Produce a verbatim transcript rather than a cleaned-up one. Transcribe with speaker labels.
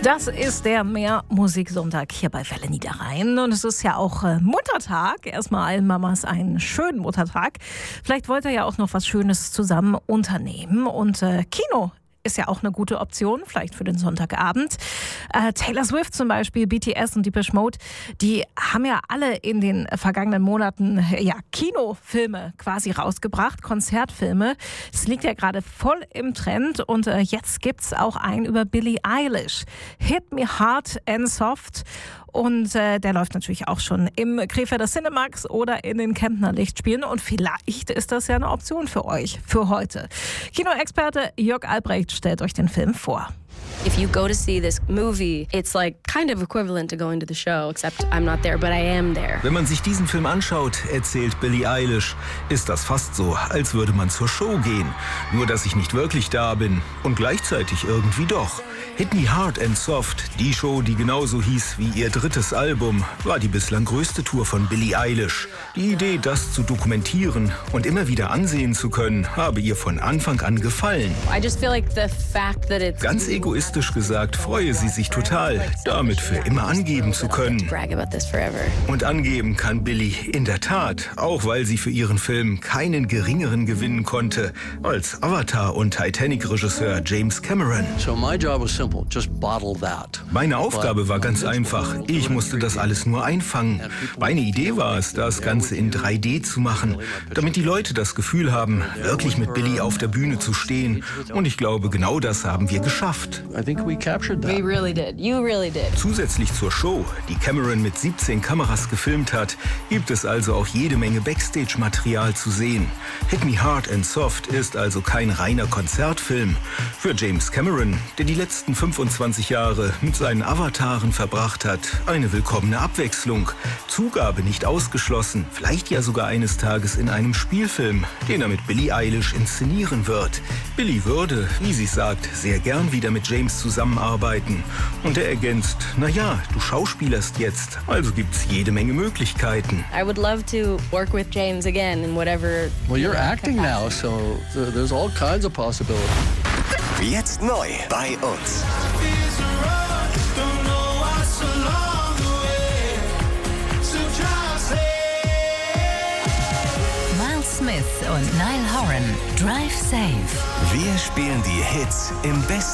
Speaker 1: Das ist der Mehr-Musik-Sonntag hier bei Welle Niederrhein. Und es ist ja auch äh, Muttertag. Erstmal allen Mamas einen schönen Muttertag. Vielleicht wollt ihr ja auch noch was Schönes zusammen unternehmen. Und äh, Kino ist ja auch eine gute Option, vielleicht für den Sonntagabend. Äh, Taylor Swift zum Beispiel, B T S und Depeche Mode, die haben ja alle in den vergangenen Monaten ja, Kinofilme quasi rausgebracht, Konzertfilme. Das liegt ja gerade voll im Trend und äh, jetzt gibt's auch einen über Billie Eilish. Hit Me Hard and Soft. Und äh, der läuft natürlich auch schon im Krefelder Cinemax oder in den Kemptner Lichtspielen. Und vielleicht ist das ja eine Option für euch, für heute. Kinoexperte Jörg Albrecht stellt euch den Film vor.
Speaker 2: If you go to see this movie, it's like kind of equivalent to going to the show, except I'm not there, but I am there.
Speaker 3: Wenn man sich diesen Film anschaut, erzählt Billie Eilish, ist das fast so, als würde man zur Show gehen. Nur, dass ich nicht wirklich da bin und gleichzeitig irgendwie doch. Hit Me Hard and Soft, die Show, die genauso hieß wie ihr drittes Album, war die bislang größte Tour von Billie Eilish. Die Idee, das zu dokumentieren und immer wieder ansehen zu können, habe ihr von Anfang an gefallen.
Speaker 2: I just feel like the fact that it's
Speaker 3: Ganz egoistisch gesagt, freue sie sich total, damit für immer angeben zu können.
Speaker 2: brag about this forever.
Speaker 3: Und angeben kann Billie in der Tat, auch weil sie für ihren Film keinen geringeren gewinnen konnte als Avatar- und Titanic-Regisseur James Cameron.
Speaker 4: So my job was simple, just bottle that.
Speaker 3: Meine Aufgabe war ganz einfach. Ich musste das alles nur einfangen. Meine Idee war es, das Ganze in drei D zu machen, damit die Leute das Gefühl haben, wirklich mit Billie auf der Bühne zu stehen. Und ich glaube, genau das haben wir geschafft.
Speaker 4: I think we captured that.
Speaker 2: We really did. You really did.
Speaker 3: Zusätzlich zur Show, die Cameron mit siebzehn Kameras gefilmt hat, gibt es also auch jede Menge Backstage-Material zu sehen. Hit Me Hard and Soft ist also kein reiner Konzertfilm. Für James Cameron, der die letzten fünfundzwanzig Jahre mit seinen Avataren verbracht hat, eine willkommene Abwechslung. Zugabe nicht ausgeschlossen, vielleicht ja sogar eines Tages in einem Spielfilm, den er mit Billie Eilish inszenieren wird. Billie würde, wie sie sagt, sehr gern wieder mit James zusammenarbeiten. Und er ergänzt, naja, du schauspielerst jetzt, also gibt's jede Menge Möglichkeiten.
Speaker 2: I would love to work with James again in whatever.
Speaker 4: Well, you're acting now, so th- there's all kinds of possibilities.
Speaker 5: Jetzt neu bei uns.
Speaker 6: Miles Smith und Niall Horan, Drive Safe.
Speaker 5: Wir spielen die Hits im besten